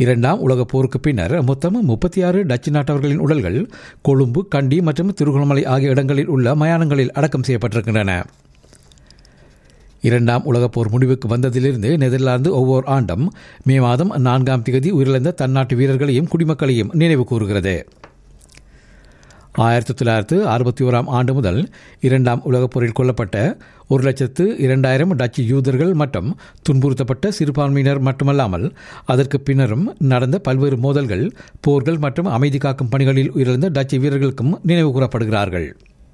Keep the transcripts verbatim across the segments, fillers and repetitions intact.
இரண்டாம் உலகப் போருக்கு பின்னர் மொத்தம் முப்பத்தி ஆறு டச்சு நாட்டவர்களின் உடல்கள் கொழும்பு, கண்டி மற்றும் திருகோணமலை ஆகிய இடங்களில் உள்ள மயானங்களில் அடக்கம் செய்யப்பட்டிருக்கின்றன. இரண்டாம் உலகப் போர் முடிவுக்கு வந்ததிலிருந்து நெதர்லாந்து ஒவ்வொரு ஆண்டும் மே மாதம் நான்காம் திகதி உயிரிழந்த தன்னாட்டு வீரர்களையும் குடிமக்களையும் நினைவு கூறுகிறது. ஆயிரத்தி தொள்ளாயிரத்து அறுபத்தி ஓராம் ஆண்டு முதல் இரண்டாம் உலகப் போரில் கொல்லப்பட்ட ஒரு லட்சத்து இரண்டாயிரம் டச்சு யூதர்கள் மற்றும் துன்புறுத்தப்பட்ட சிறுபான்மையினர் மட்டுமல்லாமல் அதற்கு பின்னரும் நடந்த பல்வேறு மோதல்கள், போர்கள் மற்றும் அமைதி காக்கும் பணிகளில் உயிரிழந்த டச்சு வீரர்களுக்கும் நினைவு கூறப்படுகிறார்கள்.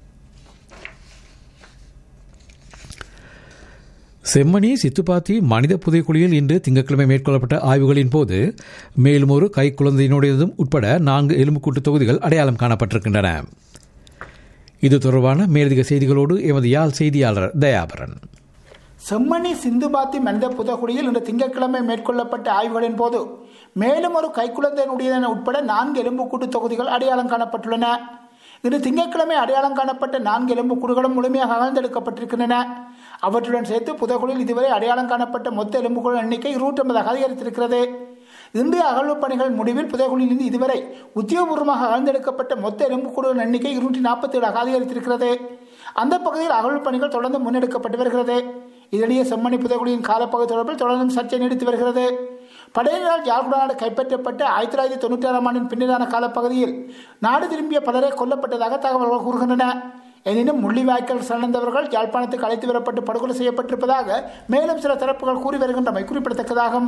செம்மணி சித்துப்பாத்தி மனித புதைக்குழியில் இன்று திங்கட்கிழமை மேற்கொள்ளப்பட்ட ஆய்வுகளின் போது மேலும் ஒரு கைக்குழந்தையினுடையதும் உட்பட நான்கு எலும்புக்கூட்டு தொகுதிகள் அடையாளம் காணப்பட்டிருக்கின்றன. இது தொடர்பான மேலதிக செய்திகளோடு எமது யாழ் செய்தியாளர் தயாபரன். செம்மணி சிந்துபாத்தி மனித புதைக்குழியில் இன்று திங்கட்கிழமை மேற்கொள்ளப்பட்ட ஆய்வுகளின் போது மேலும் ஒரு கைக்குழந்தையினுடையதென உட்பட நான்கு எலும்புக்கூட்டு தொகுதிகள் அடையாளம் காணப்பட்டுள்ளன. இன்று திங்கட்கிழமை அடையாளம் காணப்பட்ட நான்கு எலும்புக்கூடுகளும் முழுமையாக அகழ்ந்தெடுக்கப்பட்டிருக்கின்றன. அவற்றுடன் சேர்த்து புதைக்குழியில் இதுவரை அடையாளம் காணப்பட்ட மொத்த எலும்புக்கூட எண்ணிக்கை இருநூற்றி ஐம்பது அதிகரித்திருக்கிறது. இன்றைய அகழ்வு பணிகள் முடிவில் புதைக்குழியிலிருந்து இதுவரை உத்தியோகபூர்வமாக அகழ்ந்தெடுக்கப்பட்ட மொத்த எலும்புக்கூடுகளின் எண்ணிக்கை இருநூற்றி நாற்பத்தி ஏழு அதிகரித்திருக்கிறது. அந்த பகுதியில் அகழ்வு பணிகள் தொடர்ந்து முன்னெடுக்கப்பட்டு வருகிறது. இதனிடையே செம்மணி புதைக்குழியின் காலப்பகுதி தொடர்பில் தொடர்ந்தும் சர்ச்சை நீடித்து வருகிறது. படையினரால் யாழ்குடா நாடு கைப்பற்றப்பட்ட ஆயிரத்தி தொள்ளாயிரத்தி தொண்ணூற்றி ஆறாம் ஆண்டின் பின்னரான காலப்பகுதியில் நாடு திரும்பிய பலரை கொல்லப்பட்டதாக தகவல்கள் கூறுகின்றன. எனினும் முள்ளிவாய்க்கால் சரணந்தவர்கள் யாழ்ப்பாணத்துக்கு அழைத்து வரப்பட்டு படுகொலை செய்யப்பட்டிருப்பதாக மேலும் சில தரப்புகள் கூறி வருகின்றமை குறிப்பிடத்தக்கதாகும்.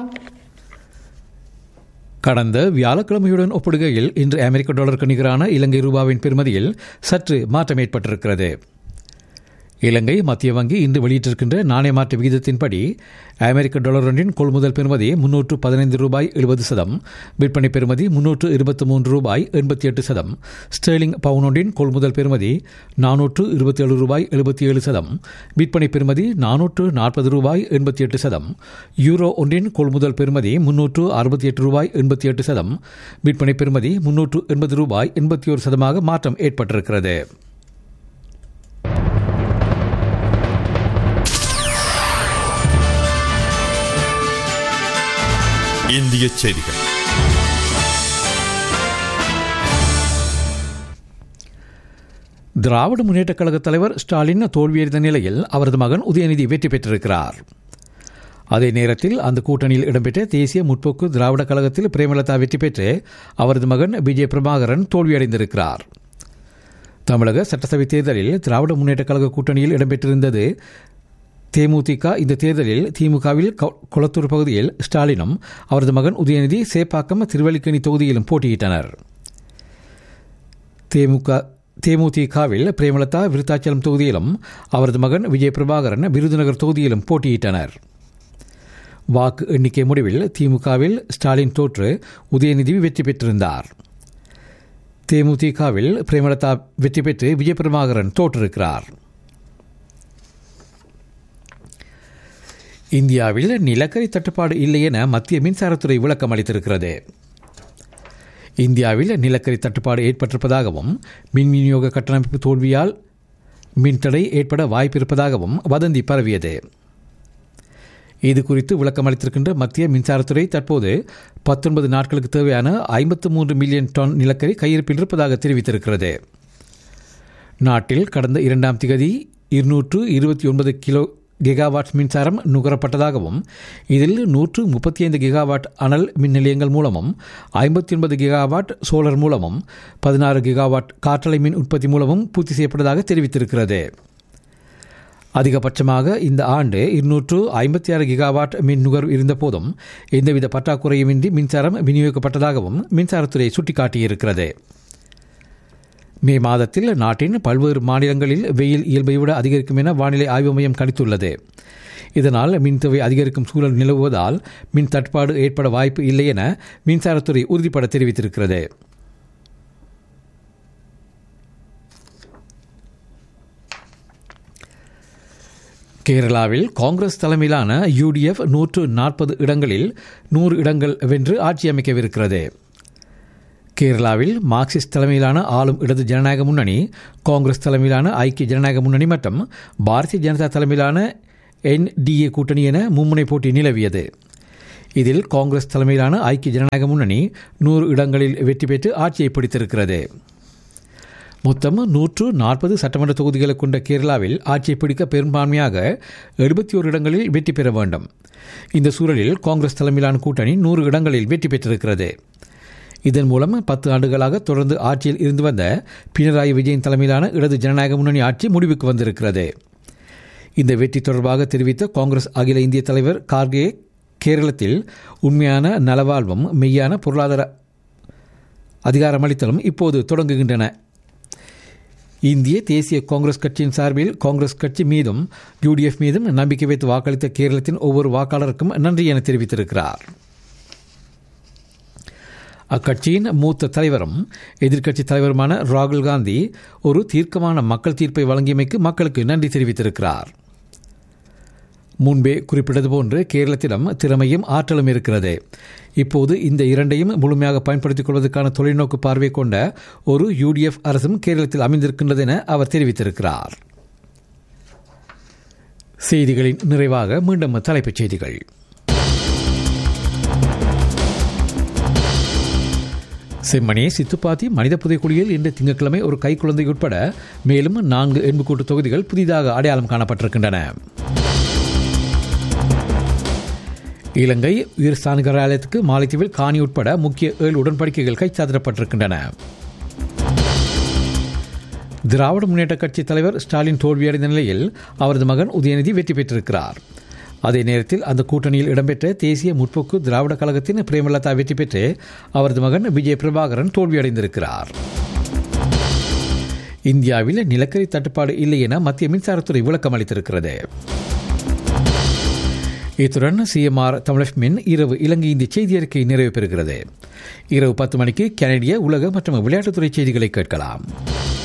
கடந்த வியாழக்கிழமையுடன் ஒப்பிடுகையில் இன்று அமெரிக்க டாலருக்கு நிகரான இலங்கை ரூபாவின் பெறுமதியில் சற்று மாற்றம் ஏற்பட்டிருக்கிறது. இலங்கை மத்திய வங்கி இன்று வெளியிட்டிருக்கின்ற நாணய மாற்று விகிதத்தின்படி அமெரிக்க டாலர் ஒன்றின் கொள்முதல் பெறுமதி முன்னூற்று பதினைந்து ரூபாய் எழுபது சதம், விற்பனை பெறுமதி முன்னூற்று இருபத்தி மூன்று ரூபாய் எண்பத்தி எட்டு சதம், ஸ்டெர்லிங் பவுன் ஒன்றின் கொள்முதல் பெறுமதி நானூற்று இருபத்தி ஏழு ரூபாய் எழுபத்தி ஏழு சதம், விற்பனை பெறுமதி நானூற்று நாற்பது ரூபாய் எண்பத்தி எட்டு சதம், யூரோ ஒன்றின் கொள்முதல் பெறுமதி முன்னூற்று அறுபத்தி எட்டு ரூபாய் எண்பத்தி எட்டு சதம், விற்பனை பெறுமதி முன்னூற்று எண்பது ரூபாய் எண்பத்தி ஒரு சதமாக மாற்றம் ஏற்பட்டிருக்கிறது. இந்திய செய்திகள். திராவிட முன்னேற்றக் கழக தலைவர் ஸ்டாலின் தோல்வியடைந்த நிலையில் அவரது மகன் உதயநிதி வெற்றி பெற்றிருக்கிறார். அதே நேரத்தில் அந்த கூட்டணியில் இடம்பெற்ற தேசிய முற்போக்கு திராவிட கழகத்தில் பிரேமலதா வெற்றி பெற்று அவரது மகன் விஜய் பிரபாகரன் தோல்வியடைந்திருக்கிறார். தமிழக சட்டசபை தேர்தலில் திராவிட முன்னேற்றக் கழக கூட்டணியில் இடம்பெற்றிருந்தது தேமுதிக. இந்த தேர்தலில் திமுகவில் கொளத்தூர் பகுதியில் ஸ்டாலினும் அவரது மகன் உதயநிதி சேப்பாக்கம் திருவல்லிக்கேணி தொகுதியிலும் போட்டியிட்டனர். தேமுதிகவில் பிரேமலதா விருத்தாச்சலம் தொகுதியிலும் அவரது மகன் விஜய் பிரபாகரன் விருதுநகர் தொகுதியிலும் போட்டியிட்டனர். வாக்கு எண்ணிக்கை முடிவில் திமுகவில் ஸ்டாலின் தோற்று உதயநிதி வெற்றி பெற்றிருந்தார். தேமுதிகவில் பிரேமலதா வெற்றி பெற்று விஜய் பிரபாகரன் தோற்றிருக்கிறார். இந்தியாவில் நிலக்கரி தட்டுப்பாடு இல்லை என மத்திய மின்சாரத்துறை விளக்கம் அளித்திருக்கிறது. இந்தியாவில் நிலக்கரி தட்டுப்பாடு ஏற்பட்டிருப்பதாகவும் மின் விநியோக கட்டமைப்பு தோல்வியால் மின்தடை ஏற்பட வாய்ப்பிருப்பதாகவும் வதந்தி பரவியது. இதுகுறித்து விளக்கம் அளித்திருக்கின்ற மத்திய மின்சாரத்துறை தற்போது பத்தொன்பது நாட்களுக்கு தேவையான ஐம்பத்து மூன்று மில்லியன் டன் நிலக்கரி கையிருப்பில் இருப்பதாக தெரிவித்திருக்கிறது. நாட்டில் கடந்த இரண்டாம் திகதி இருநூற்று இருபத்தி ஒன்பது கிலோ கிகாவாட் மின்சாரம் நுகரப்பட்டதாகவும் இதில் நூற்று முப்பத்தி ஐந்து கிகாவாட் அனல் மின் நிலையங்கள் மூலமும் ஐம்பத்தி ஒன்பது கிகாவாட் சோலார் மூலமும் பதினாறு கிகாவாட் காற்றலை மின் உற்பத்தி மூலமும் பூர்த்தி செய்யப்பட்டதாக தெரிவித்திருக்கிறது. அதிகபட்சமாக இந்த ஆண்டு இருநூற்று ஐம்பத்தி ஆறு கிகாவாட் மின் நுகர்வு இருந்தபோதும் எந்தவித பற்றாக்குறையுமின்றி மின்சாரம் விநியோகிக்கப்பட்டதாகவும் மின்சாரத்துறை சுட்டிக்காட்டியிருக்கிறது. மே மாதத்தில் நாட்டின் பல்வேறு மாநிலங்களில் வெயில் இயல்பை விட அதிகரிக்கும் என வானிலை ஆய்வு மையம் கணித்துள்ளது. இதனால் மின்தேவை அதிகரிக்கும் சூழல் நிலவுவதால் மின் தட்டுப்பாடு ஏற்பட வாய்ப்பு இல்லை என மின்சாரத்துறை உறுதிபட தெரிவித்திருக்கிறது. கேரளாவில் காங்கிரஸ் தலைமையிலான யூடிஎஃப் நூற்று நாற்பது இடங்களில் நூறு இடங்கள் வென்று ஆட்சி அமைக்கவிருக்கிறது. கேரளாவில் மார்க்சிஸ்ட் தலைமையிலான ஆளும் இடது ஜனநாயக முன்னணி, காங்கிரஸ் தலைமையிலான ஐக்கிய ஜனநாயக முன்னணி மற்றும் பாரதிய ஜனதா தலைமையிலான என்டிஏ கூட்டணி என மும்முனை போட்டி நிலவியது. இதில் காங்கிரஸ் தலைமையிலான ஐக்கிய ஜனநாயக முன்னணி நூறு இடங்களில் வெற்றி பெற்று ஆட்சியை பிடித்திருக்கிறது. மொத்தம் நூற்று நாற்பது சட்டமன்ற தொகுதிகளை கொண்ட கேரளாவில் ஆட்சியை பிடிக்க பெரும்பான்மையாக எழுபத்தி ஒரு இடங்களில் வெற்றி பெற வேண்டும். இந்த சூழலில் காங்கிரஸ் தலைமையிலான கூட்டணி நூறு இடங்களில் வெற்றி பெற்றிருக்கிறது. இதன் மூலம் பத்து ஆண்டுகளாக தொடர்ந்து ஆட்சியில் இருந்து வந்த பினராயி விஜயன் தலைமையிலான இடது ஜனநாயக முன்னணி ஆட்சி முடிவுக்கு வந்திருக்கிறது. இந்த வெற்றி தொடர்பாக தெரிவித்த காங்கிரஸ் அகில இந்திய தலைவர் கார்கே, கேரளத்தில் உண்மையான நலவாழ்வும் மெய்யான பொருளாதார அதிகாரமளித்தலும் இப்போது தொடங்குகின்றன. இந்திய தேசிய காங்கிரஸ் கட்சியின் சார்பில் காங்கிரஸ் கட்சி மீதும் யூடிஎஃப் மீதும் நம்பிக்கை வைத்து வாக்களித்த கேரளத்தின் ஒவ்வொரு வாக்காளருக்கும் நன்றி என தெரிவித்திருக்கிறார். அக்கட்சியின் மூத்த தலைவரும் எதிர்க்கட்சித் தலைவருமான ராகுல் காந்தி ஒரு தீர்க்கமான மக்கள் தீர்ப்பை வழங்கியமைக்கு மக்களுக்கு நன்றி தெரிவித்திருக்கிறார். முன்பே குறிப்பிட்டது போன்று கேரளத்திடம் திறமையும் ஆற்றலும் இருக்கிறது. இப்போது இந்த இரண்டையும் முழுமையாக பயன்படுத்திக் கொள்வதற்கான தொலைநோக்கு பார்வை கொண்ட ஒரு யூடிஎஃப் அரசும் கேரளத்தில் அமைந்திருக்கின்றது என அவர் தெரிவித்திருக்கிறார். செய்திகளின் நிறைவாக மீண்டும் தலைப்புச் செய்திகள். செம்மணி, சித்துப்பாத்தி, மனித புதைக்குழியில் இன்று திங்கட்கிழமை ஒரு கைக்குழந்தை உட்பட மேலும் நான்கு எண்புக்கூட்டு தொகுதிகள் புதிதாக அடையாளம் காணப்பட்டிருக்கின்றன. இலங்கை உயர் ஸ்தானிகராலயத்துக்கு மாலைத்தீவில் காணி உட்பட முக்கிய ஏழு உடன்படிக்கைகள் கைச்சாத்திடப்பட்டிருக்கின்றன. திராவிட முன்னேற்ற கட்சி தலைவர் ஸ்டாலின் தோல்வியடைந்த நிலையில் அவரது மகன் உதயநிதி வெற்றி பெற்றிருக்கிறார். அதே நேரத்தில் அந்த கூட்டணியில் இடம்பெற்ற தேசிய முற்போக்கு திராவிட கழகத்தின் பிரேமலதா வெற்றி பெற்று அவரது மகன் விஜய் பிரபாகரன் தோல்வியடைந்திருக்கிறார். இந்தியாவில் நிலக்கரி தட்டுப்பாடு இல்லை என மத்திய மின்சாரத்துறை விளக்கம் அளித்திருக்கிறது. இத்துடன் சிஎம்ஆர் தமிழ் இரவு இலங்கை இந்திய செய்தி அறிக்கை நிறைவு பெறுகிறது. இரவு பத்து மணிக்கு கனடிய உலக மற்றும் விளையாட்டுத்துறை செய்திகளை கேட்கலாம்.